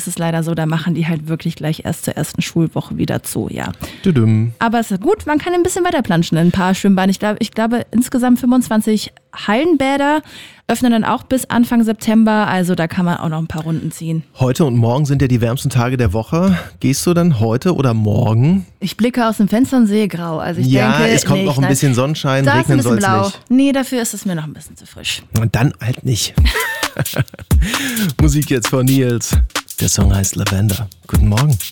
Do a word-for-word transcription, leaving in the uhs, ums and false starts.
es leider so, da machen die halt wirklich gleich erst zur ersten Schulwoche wieder zu, ja. Tudum. Aber es ist gut, man kann ein bisschen weiter planschen in ein paar Schwimmbahnen. Ich glaube, ich glaube insgesamt fünfundzwanzig Hallenbäder öffnen dann auch bis Anfang September, also da kann man auch noch ein paar Runden ziehen. Heute und morgen sind ja die wärmsten Tage der Woche. Gehst du dann heute oder morgen? Ich blicke aus dem Fenster und sehe grau. Also ich ja, denke, es kommt nee, noch ein nein. bisschen Sonnenschein, Da ist ein regnen bisschen soll es blau. nicht. Nee, dafür ist es mir noch ein bisschen zu frisch. Und dann halt nicht. Musik jetzt von Nils. Der Song heißt Lavender. Guten Morgen.